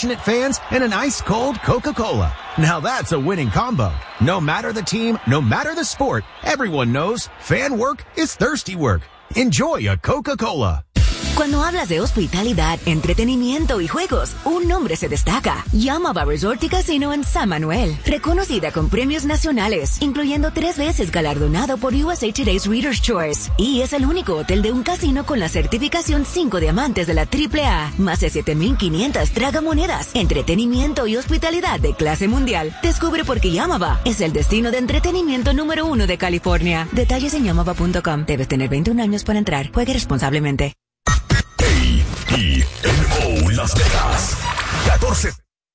passionate fans, and an ice-cold Coca-Cola. Now that's a winning combo. No matter the team, no matter the sport, everyone knows fan work is thirsty work. Enjoy a Coca-Cola. Cuando hablas de hospitalidad, entretenimiento y juegos, un nombre se destaca. Yamava Resort y Casino en San Manuel. Reconocida con premios nacionales, incluyendo 3 veces galardonado por USA Today's Reader's Choice. Y es el único hotel de un casino con la certificación 5 diamantes de la AAA. Más de 7,500 tragamonedas, entretenimiento y hospitalidad de clase mundial. Descubre por qué Yamava es el destino de entretenimiento número 1 de California. Detalles en yamava.com. Debes tener 21 años para entrar. Juegue responsablemente. KFWB Las Vegas 14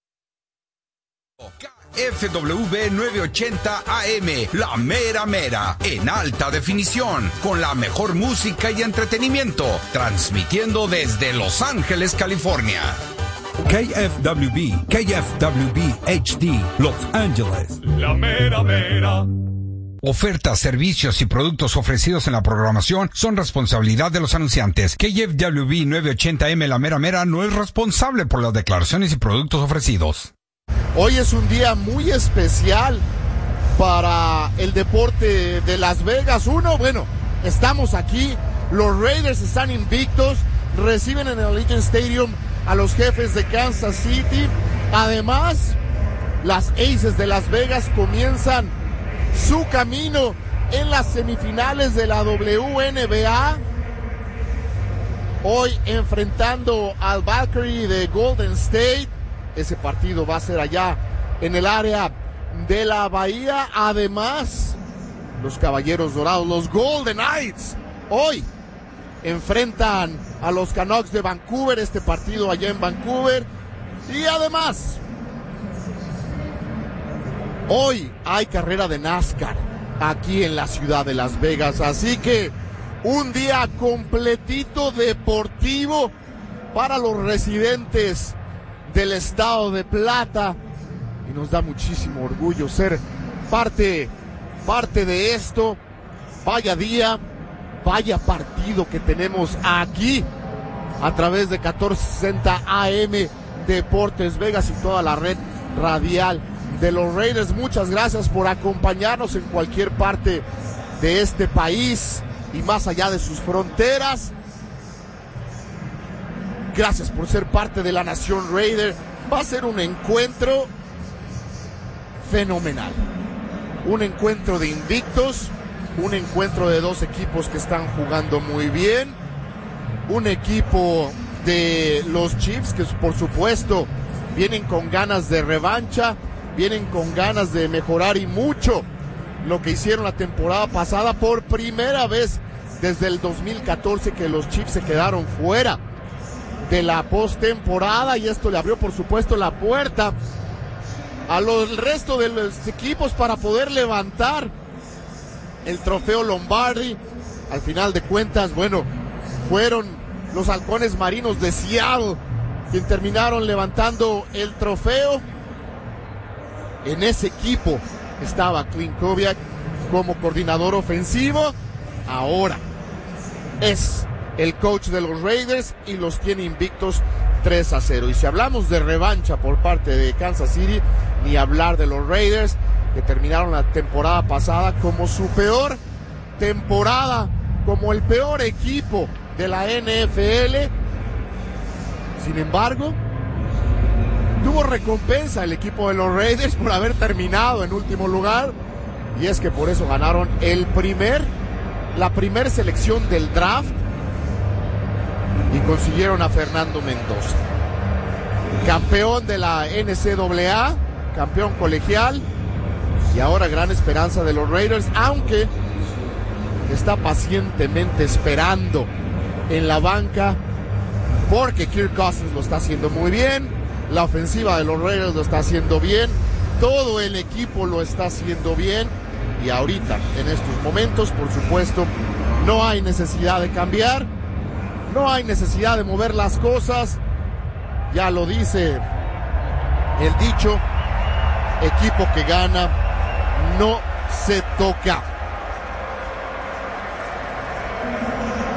FW 980 AM, la mera mera, en alta definición, con la mejor música y entretenimiento, transmitiendo desde Los Ángeles, California. KFWB HD, Los Ángeles. La mera mera. Ofertas, servicios y productos ofrecidos en la programación son responsabilidad de los anunciantes. KFWB 980M La Mera Mera no es responsable por las declaraciones y productos ofrecidos. Hoy es un día muy especial para el deporte de Las Vegas. Estamos aquí, los Raiders están invictos, reciben en el Allegiant Stadium a los Jefes de Kansas City. Además, las Aces de Las Vegas comienzan su camino en las semifinales de la WNBA, hoy enfrentando al Valkyrie de Golden State. Ese partido va a ser allá en el área de la Bahía. Además, los Caballeros Dorados, los Golden Knights, hoy enfrentan a los Canucks de Vancouver, este partido allá en Vancouver. Y además, hoy hay carrera de NASCAR aquí en la ciudad de Las Vegas, así que un día completito deportivo para los residentes del estado de Plata, y nos da muchísimo orgullo ser parte de esto. Vaya día, vaya partido que tenemos aquí a través de 1460 AM Deportes Vegas y toda la red radial de los Raiders. Muchas gracias por acompañarnos en cualquier parte de este país y más allá de sus fronteras. Gracias por ser parte de la Nación Raider. Va a ser un encuentro fenomenal. Un encuentro de invictos, un encuentro de dos equipos que están jugando muy bien. Un equipo de los Chiefs que por supuesto vienen con ganas de revancha, vienen con ganas de mejorar y mucho lo que hicieron la temporada pasada. Por primera vez desde el 2014 que los Chiefs se quedaron fuera de la postemporada, y esto le abrió por supuesto la puerta al resto de los equipos para poder levantar el trofeo Lombardi. Al final de cuentas, fueron los Halcones Marinos de Seattle quien terminaron levantando el trofeo. En ese equipo estaba Clint Kubiak como coordinador ofensivo. Ahora es el coach de los Raiders y los tiene invictos 3-0. Y si hablamos de revancha por parte de Kansas City, ni hablar de los Raiders, que terminaron la temporada pasada como su peor temporada, como el peor equipo de la NFL. Sin embargo, tuvo recompensa el equipo de los Raiders por haber terminado en último lugar, y es que por eso ganaron la primer selección del draft y consiguieron a Fernando Mendoza, campeón de la NCAA, campeón colegial, y ahora gran esperanza de los Raiders, aunque está pacientemente esperando en la banca, porque Kirk Cousins lo está haciendo muy bien, la ofensiva de los Raiders lo está haciendo bien, todo el equipo lo está haciendo bien, y ahorita, en estos momentos, por supuesto, no hay necesidad de cambiar, no hay necesidad de mover las cosas. Ya lo dice el dicho, equipo que gana no se toca.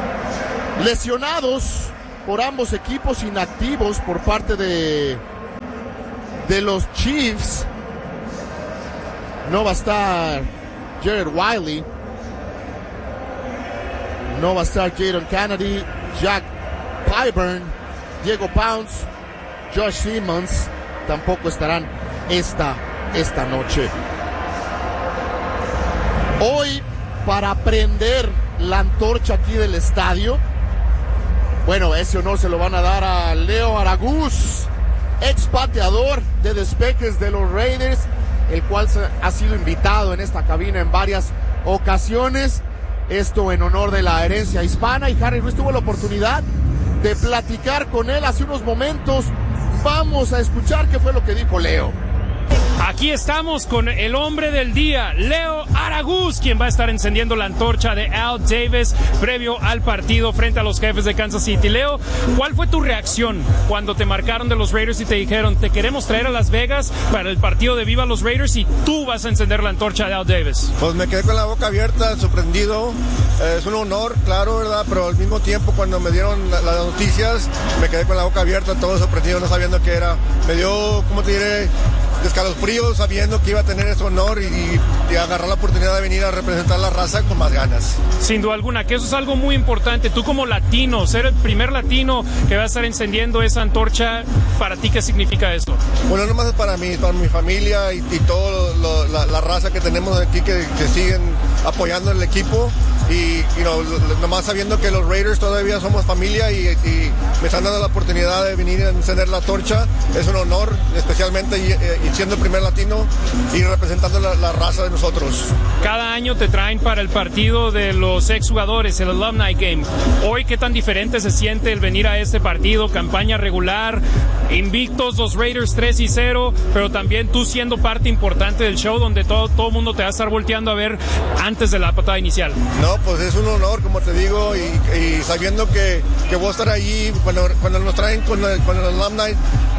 Lesionados por ambos equipos, inactivos por parte de de los Chiefs. No va a estar Jared Wiley. No va a estar Jadon Kennedy, Jack Pyburn, Diego Pounce, Josh Simmons. Tampoco estarán esta noche. Hoy, para prender la antorcha aquí del estadio, bueno, ese honor se lo van a dar a Leo Aragús, ex pateador de despejes de los Raiders, el cual ha sido invitado en esta cabina en varias ocasiones. Esto en honor de la herencia hispana, y Harry Ruiz tuvo la oportunidad de platicar con él hace unos momentos. Vamos a escuchar qué fue lo que dijo Leo. Aquí estamos con el hombre del día, Leo Aragús, quien va a estar encendiendo la antorcha de Al Davis previo al partido frente a los Jefes de Kansas City. Leo, ¿cuál fue tu reacción cuando te marcaron de los Raiders y te dijeron, te queremos traer a Las Vegas para el partido de Viva los Raiders y tú vas a encender la antorcha de Al Davis? Pues me quedé con la boca abierta, sorprendido. Es un honor, claro, ¿verdad? Pero al mismo tiempo, cuando me dieron las noticias, me quedé con la boca abierta, todo sorprendido, no sabiendo qué era. Me dio, ¿cómo te diré?, escalofríos, sabiendo que iba a tener ese honor y agarrar la oportunidad de venir a representar la raza con más ganas. Sin duda alguna, que eso es algo muy importante. Tú como latino, ser el primer latino que va a estar encendiendo esa antorcha, ¿para ti qué significa eso? Bueno, no más es para mí, para mi familia y toda la raza que tenemos aquí que siguen apoyando el equipo. Y nomás sabiendo que los Raiders todavía somos familia y me están dando la oportunidad de venir a encender la torcha, es un honor, especialmente y siendo el primer latino y representando la raza de nosotros. Cada año te traen para el partido de los exjugadores, el Alumni Game. Hoy, ¿qué tan diferente se siente el venir a este partido? Campaña regular, invictos los Raiders 3-0, pero también tú siendo parte importante del show donde todo el mundo te va a estar volteando a ver antes de la patada inicial. No, pues es un honor, como te digo, y sabiendo que voy a estar allí cuando nos traen con el Alumni,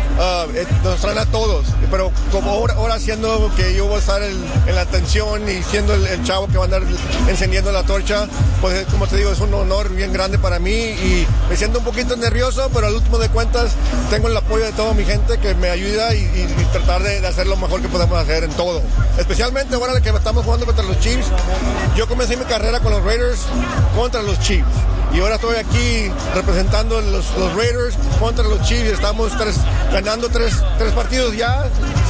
nos traen a todos, pero como ahora siendo que yo voy a estar en la atención y siendo el chavo que va a andar encendiendo la torcha, pues como te digo, es un honor bien grande para mí y me siento un poquito nervioso, pero al último de cuentas tengo el apoyo de toda mi gente que me ayuda y tratar de hacer lo mejor que podemos hacer en todo, especialmente ahora que estamos jugando contra los Chiefs. Yo comencé mi carrera con los Raiders contra los Chiefs y ahora estoy aquí representando los Raiders contra los Chiefs. Estamos ganando tres partidos ya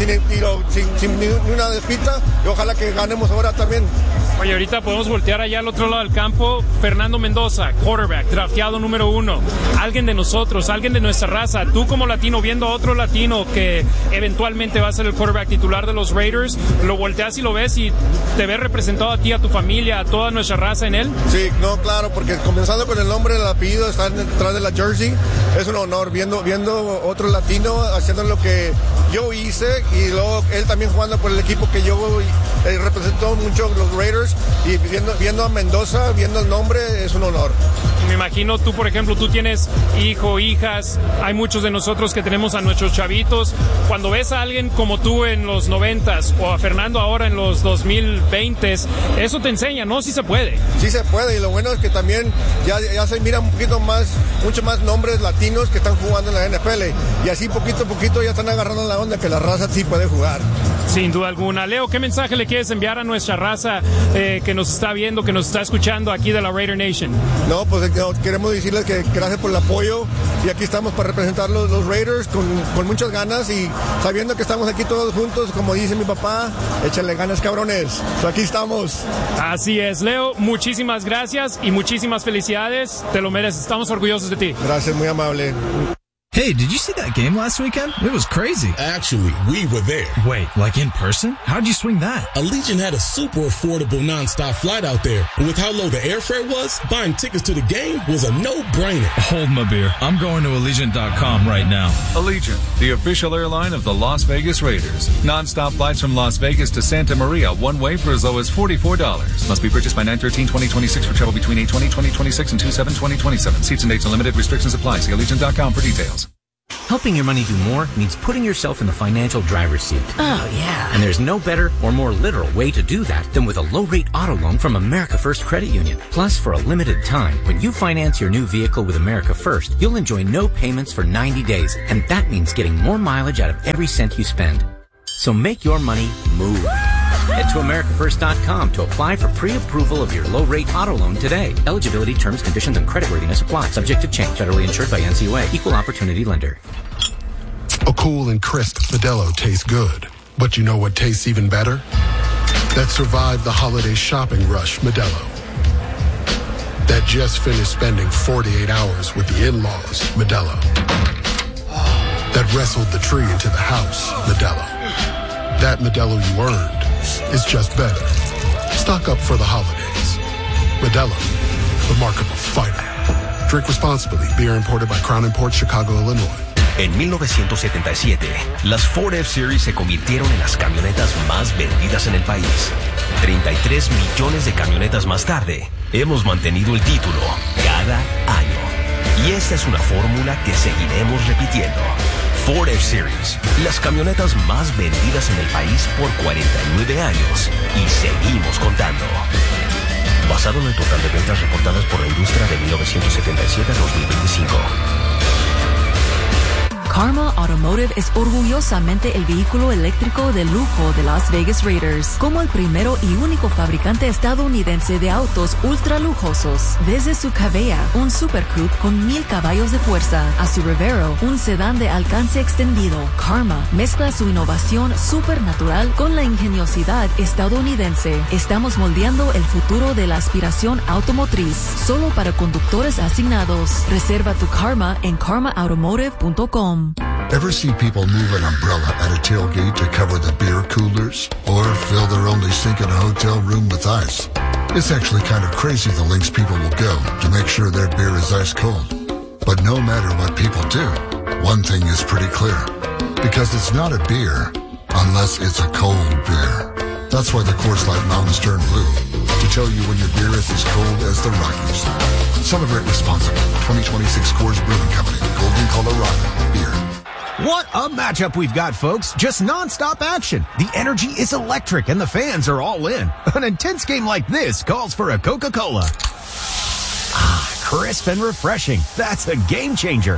sin ni una despita y ojalá que ganemos ahora también. Oye, ahorita podemos voltear allá al otro lado del campo. Fernando Mendoza, quarterback, drafteado número 1. Alguien de nosotros, alguien de nuestra raza. Tú como latino, viendo a otro latino que eventualmente va a ser el quarterback titular de los Raiders, lo volteas y lo ves y te ves representado a ti, a tu familia, a toda nuestra raza en él. Sí, no, claro, porque comenzando con el nombre, el apellido, estar detrás de la jersey, es un honor viendo otro latino haciendo lo que yo hice y luego él también jugando por el equipo que yo representó mucho, los Raiders, y viendo a Mendoza, viendo el nombre, es un honor. Me imagino tú, por ejemplo, tú tienes hijo, hijas, hay muchos de nosotros que tenemos a nuestros chavitos. Cuando ves a alguien como tú en los 90s o a Fernando ahora en los 2020s, eso te enseña, ¿no? Sí se puede. Sí se puede, y lo bueno es que también ya se mira un poquito más, mucho más nombres latinos que están jugando en la NFL, y así poquito a poquito ya están agarrando la onda que la raza sí puede jugar. Sin duda alguna. Leo, ¿qué mensaje le quieres enviar a nuestra raza que nos está viendo, que nos está escuchando aquí de la Raider Nation? No, pues queremos decirles que gracias por el apoyo y aquí estamos para representar los Raiders con muchas ganas y sabiendo que estamos aquí todos juntos, como dice mi papá, échale ganas, cabrones. Aquí estamos. Así es, Leo, muchísimas gracias y muchísimas felicidades. Te lo mereces, estamos orgullosos de ti. Gracias, muy amable. Hey, did you see that game last weekend? It was crazy. Actually, we were there. Wait, like in person? How'd you swing that? Allegiant had a super affordable nonstop flight out there. And with how low the airfare was, buying tickets to the game was a no-brainer. Hold my beer. I'm going to Allegiant.com right now. Allegiant, the official airline of the Las Vegas Raiders. Nonstop flights from Las Vegas to Santa Maria, one way for as low as $44. Must be purchased by 9/13/2026 for travel between 8/20/2026 and 2/7/2027. Seats and dates are limited. Restrictions apply. See Allegiant.com for details. Helping your money do more means putting yourself in the financial driver's seat. Oh, yeah. And there's no better or more literal way to do that than with a low-rate auto loan from America First Credit Union. Plus, for a limited time, when you finance your new vehicle with America First, you'll enjoy no payments for 90 days. And that means getting more mileage out of every cent you spend. So make your money move. Head to AmericaFirst.com to apply for pre-approval of your low-rate auto loan today. Eligibility, terms, conditions, and creditworthiness apply. Subject to change. Federally insured by NCUA. Equal opportunity lender. A cool and crisp Modelo tastes good. But you know what tastes even better? That survived the holiday shopping rush Modelo. That just finished spending 48 hours with the in-laws Modelo. That wrestled the tree into the house Modelo. That Modelo you earned is just better. Stock up for the holidays. Modelo, the mark of a fighter. Drink responsibly. Beer imported by Crown Imports, Chicago, Illinois. En 1977, las Ford F-Series se convirtieron en las camionetas más vendidas en el país. 33 millones de camionetas más tarde, hemos mantenido el título cada año. Y esta es una fórmula que seguiremos repitiendo. Ford F-Series, las camionetas más vendidas en el país por 49 años. Y seguimos contando. Basado en el total de ventas reportadas por la industria de 1977 a 2025. Karma Automotive es orgullosamente el vehículo eléctrico de lujo de Las Vegas Raiders, como el primero y único fabricante estadounidense de autos ultra lujosos. Desde su Cabella, un Super Coupe con 1000 caballos de fuerza, a su Revero, un sedán de alcance extendido, Karma mezcla su innovación supernatural con la ingeniosidad estadounidense. Estamos moldeando el futuro de la aspiración automotriz, solo para conductores asignados. Reserva tu Karma en karmaautomotive.com. Ever see people move an umbrella at a tailgate to cover the beer coolers? Or fill their only sink in a hotel room with ice? It's actually kind of crazy the lengths people will go to make sure their beer is ice cold. But no matter what people do, one thing is pretty clear. Because it's not a beer unless it's a cold beer. That's why the Coors Light Mountains turn blue. To tell you when your beer is as cold as the Rockies. Celebrate responsibly. 2026 Coors Brewing Company, Golden, Colorado. Beer. What a matchup we've got, folks. Just nonstop action. The energy is electric and the fans are all in. An intense game like this calls for a Coca-Cola. Ah, crisp and refreshing. That's a game changer.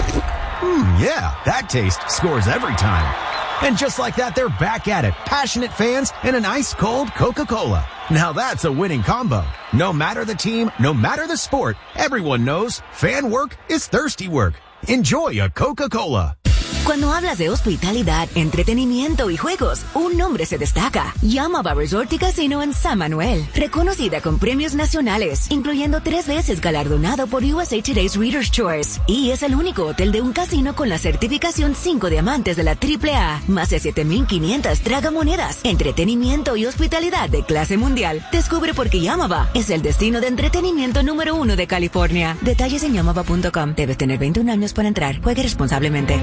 Yeah, that taste scores every time. And just like that, they're back at it. Passionate fans and an ice-cold Coca-Cola. Now that's a winning combo. No matter the team, no matter the sport, everyone knows fan work is thirsty work. Enjoy a Coca-Cola. Cuando hablas de hospitalidad, entretenimiento y juegos, un nombre se destaca. Yamava Resort y Casino en San Manuel. Reconocida con premios nacionales, incluyendo 3 veces galardonado por USA Today's Reader's Choice. Y es el único hotel de un casino con la certificación 5 diamantes de la AAA. Más de 7,500 tragamonedas. Entretenimiento y hospitalidad de clase mundial. Descubre por qué Yamava es el destino de entretenimiento número 1 de California. Detalles en yamava.com. Debes tener 21 años para entrar. Juegue responsablemente.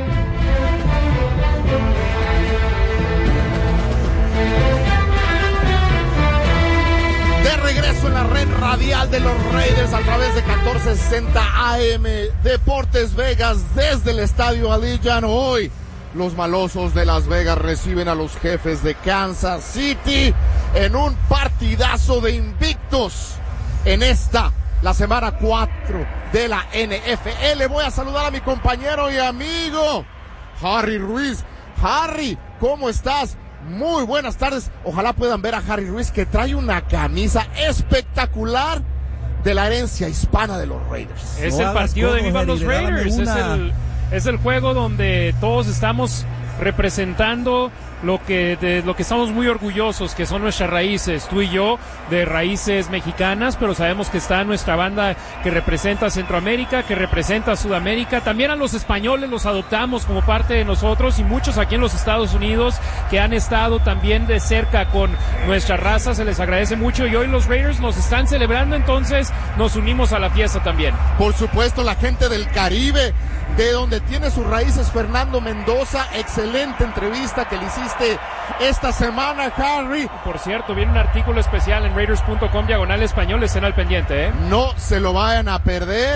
Regreso en la red radial de los Raiders a través de 1460 AM Deportes Vegas desde el estadio Allegiant. Hoy los malosos de Las Vegas reciben a los Jefes de Kansas City en un partidazo de invictos en la semana 4 de la NFL. Voy a saludar a mi compañero y amigo Harry Ruiz. Harry, ¿cómo estás? Muy buenas tardes. Ojalá puedan ver a Harry Ruiz, que trae una camisa espectacular de la herencia hispana de los Raiders. Es el partido de Viva los Raiders. Es el juego donde todos estamos representando de lo que estamos muy orgullosos, que son nuestras raíces, tú y yo, de raíces mexicanas, pero sabemos que está nuestra banda que representa a Centroamérica, que representa a Sudamérica, también a los españoles los adoptamos como parte de nosotros, y muchos aquí en los Estados Unidos que han estado también de cerca con nuestra raza, se les agradece mucho, y hoy los Raiders nos están celebrando, entonces nos unimos a la fiesta también. Por supuesto, la gente del Caribe, de donde tiene sus raíces, Fernando Mendoza, excelente entrevista que le hiciste esta semana, Harry. Por cierto, viene un artículo especial en Raiders.com/español, estén al pendiente, No se lo vayan a perder.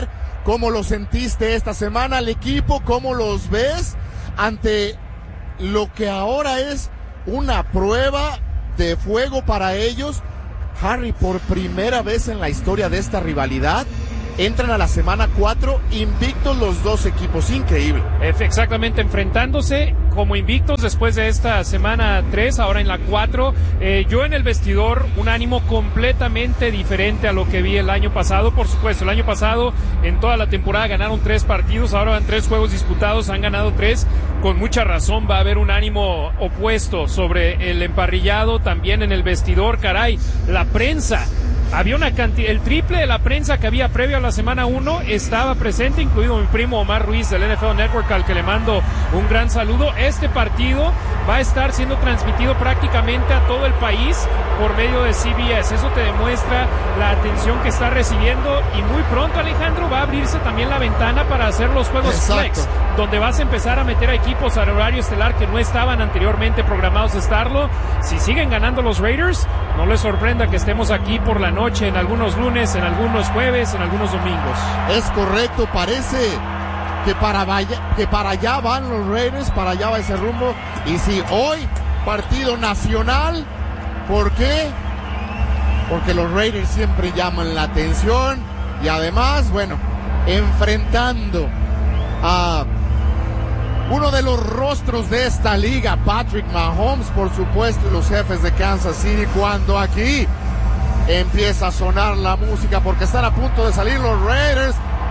¿Cómo lo sentiste esta semana al equipo? ¿Cómo los ves ante lo que ahora es una prueba de fuego para ellos? Harry, por primera vez en la historia de esta rivalidad, entran a la semana 4 invictos los dos equipos. Increíble. Exactamente, enfrentándose como invictos después de esta semana 3, ahora en la 4. Yo en el vestidor, un ánimo completamente diferente a lo que vi el año pasado. Por supuesto, el año pasado en toda la temporada ganaron 3 partidos, ahora van 3 juegos disputados, han ganado 3. Con mucha razón va a haber un ánimo opuesto sobre el emparrillado, también en el vestidor. Caray, la prensa. Había una cantidad, el triple de la prensa que había previo a la semana 1 estaba presente, incluido mi primo Omar Ruiz del NFL Network, al que le mando un gran saludo. Este partido va a estar siendo transmitido prácticamente a todo el país por medio de CBS. Eso te demuestra la atención que está recibiendo, y muy pronto, Alejandro, va a abrirse también la ventana para hacer los juegos flex, donde vas a empezar a meter a equipos al horario estelar que no estaban anteriormente programados a estarlo. Si siguen ganando los Raiders, no les sorprenda que estemos aquí por la noche, en algunos lunes, en algunos jueves, en algunos domingos. Es correcto, parece que para allá van los Raiders, para allá va ese rumbo. Y si hoy, partido nacional, ¿por qué? Porque los Raiders siempre llaman la atención, y además, bueno, enfrentando a uno de los rostros de esta liga, Patrick Mahomes, por supuesto, y los Jefes de Kansas City, cuando aquí empieza a sonar la música, porque están a punto de salir los Raiders,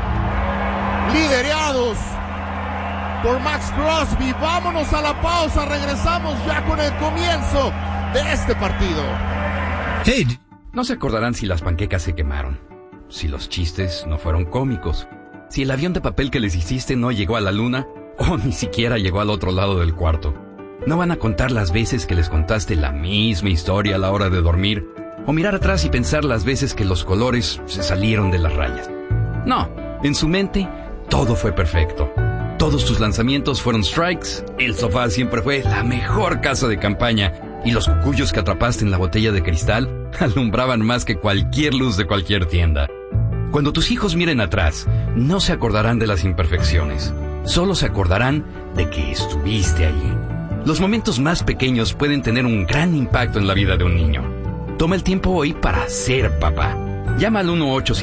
liderados por Max Crosby. Vámonos a la pausa, regresamos ya con el comienzo de este partido. Hey, no se acordarán si las panquecas se quemaron, si los chistes no fueron cómicos, si el avión de papel que les hiciste no llegó a la luna, o ni siquiera llegó al otro lado del cuarto. No van a contar las veces que les contaste la misma historia a la hora de dormir, o mirar atrás y pensar las veces que los colores se salieron de las rayas. No, en su mente todo fue perfecto. Todos tus lanzamientos fueron strikes, el sofá siempre fue la mejor casa de campaña, y los cucuyos que atrapaste en la botella de cristal alumbraban más que cualquier luz de cualquier tienda. Cuando tus hijos miren atrás, no se acordarán de las imperfecciones. Solo se acordarán de que estuviste allí. Los momentos más pequeños pueden tener un gran impacto en la vida de un niño. Toma el tiempo hoy para ser papá. Llama al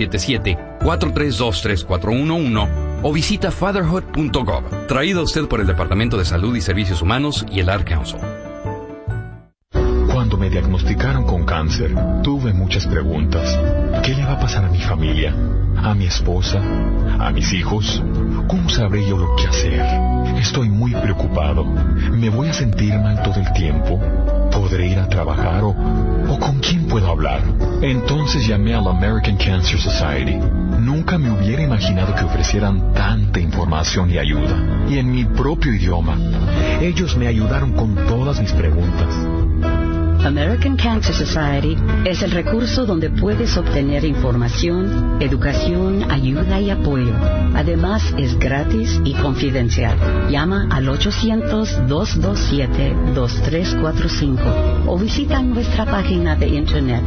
1877-432-3411 o visita fatherhood.gov. Traído a usted por el Departamento de Salud y Servicios Humanos y el Ad Council. Cuando me diagnosticaron con cáncer, tuve muchas preguntas. ¿Qué le va a pasar a mi familia? ¿A mi esposa? ¿A mis hijos? ¿Cómo sabré yo lo que hacer? Estoy muy preocupado. ¿Me voy a sentir mal todo el tiempo? ¿Podré ir a trabajar o con quién puedo hablar? Entonces llamé a la American Cancer Society. Nunca me hubiera imaginado que ofrecieran tanta información y ayuda. Y en mi propio idioma. Ellos me ayudaron con todas mis preguntas. American Cancer Society es el recurso donde puedes obtener información, educación, ayuda y apoyo. Además, es gratis y confidencial. Llama al 800-227-2345 o visita nuestra página de internet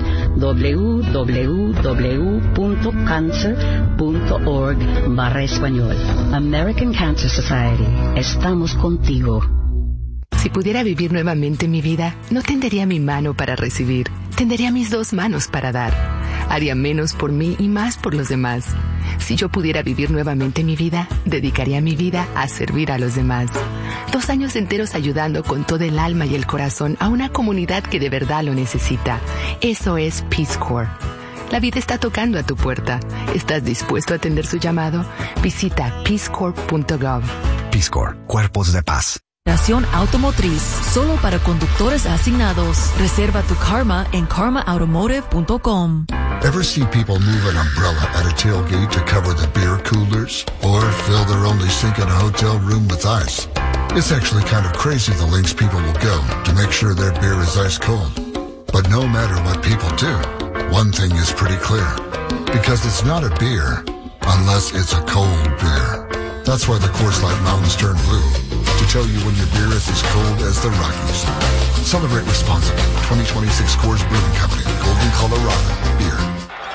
www.cancer.org/español. American Cancer Society. Estamos contigo. Si pudiera vivir nuevamente mi vida, no tendería mi mano para recibir, tendería mis 2 manos para dar. Haría menos por mí y más por los demás. Si yo pudiera vivir nuevamente mi vida, dedicaría mi vida a servir a los demás. 2 años enteros ayudando con todo el alma y el corazón a una comunidad que de verdad lo necesita. Eso es Peace Corps. La vida está tocando a tu puerta. ¿Estás dispuesto a atender su llamado? Visita peacecorps.gov. Peace Corps, Cuerpos de Paz. Nación Automotriz, solo para conductores asignados. Reserva tu Karma en karmaautomotive.com. Ever see people move an umbrella at a tailgate to cover the beer coolers? Or fill their only sink in a hotel room with ice? It's actually kind of crazy the lengths people will go to make sure their beer is ice cold. But no matter what people do, one thing is pretty clear. Because it's not a beer unless it's a cold beer. That's why the Coors Light Mountains turn blue. To tell you when your beer is as cold as the Rockies. Celebrate responsibly. 2026 Coors Brewing Company, Golden, Colorado. Beer.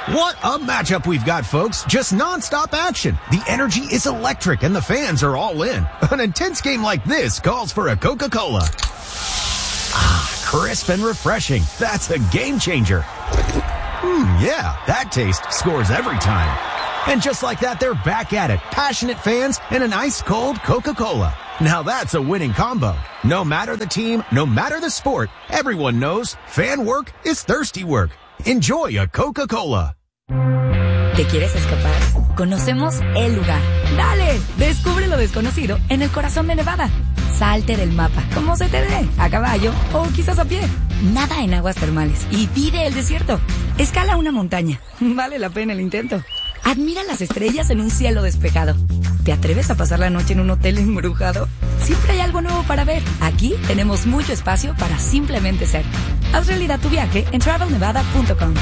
What a matchup we've got, folks. Just non-stop action. The energy is electric and the fans are all in. An intense game like this calls for a Coca-Cola. Crisp and refreshing. That's a game changer. Yeah, that taste scores every time. And just like that, they're back at it. Passionate fans and an ice-cold Coca-Cola. Now that's a winning combo. No matter the team, no matter the sport, everyone knows fan work is thirsty work. Enjoy a Coca-Cola. ¿Te quieres escapar? Conocemos el lugar. ¡Dale! Descubre lo desconocido en el corazón de Nevada. Salte del mapa, como se te dé, a caballo o quizás a pie. Nada en aguas termales y vive el desierto. Escala una montaña. Vale la pena el intento. Admira las estrellas en un cielo despejado. ¿Te atreves a pasar la noche en un hotel embrujado? Siempre hay algo nuevo para ver. Aquí tenemos mucho espacio para simplemente ser. Haz realidad tu viaje en travelnevada.com.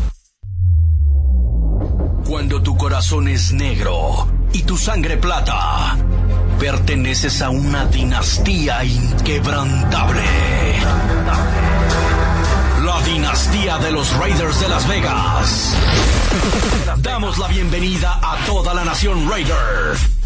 Cuando tu corazón es negro y tu sangre plata, perteneces a una dinastía inquebrantable. La dinastía de los Raiders de Las Vegas. Damos la bienvenida a toda la nación Raider.